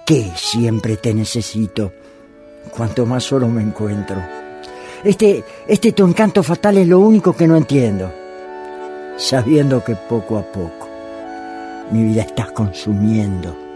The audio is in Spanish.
qué siempre te necesito? Cuanto más solo me encuentro. Este tu encanto fatal es lo único que no entiendo. Sabiendo que poco a poco mi vida estás consumiendo.